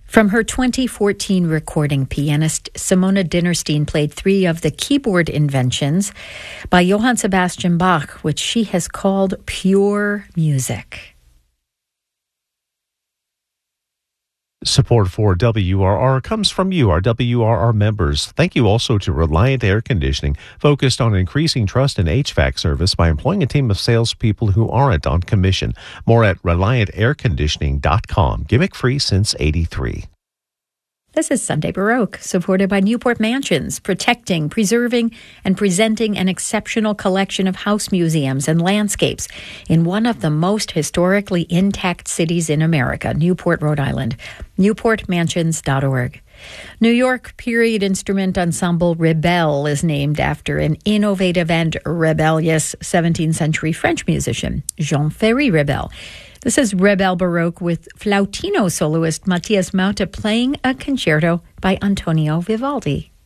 From her 2014 recording, pianist Simona Dinnerstein played 3 of the keyboard inventions by Johann Sebastian Bach, which she has called pure music. Support for WRR comes from you, our WRR members. Thank you also to Reliant Air Conditioning, focused on increasing trust in HVAC service by employing a team of salespeople who aren't on commission. More at ReliantAirConditioning.com. Gimmick free since '83. This is Sunday Baroque, supported by Newport Mansions, protecting, preserving, and presenting an exceptional collection of house museums and landscapes in one of the most historically intact cities in America, Newport, Rhode Island. NewportMansions.org. New York period instrument ensemble Rebelle is named after an innovative and rebellious 17th century French musician, Jean-Ferry Rebelle. This is Rebelle Baroque with flautino soloist Matthias Maute playing a concerto by Antonio Vivaldi.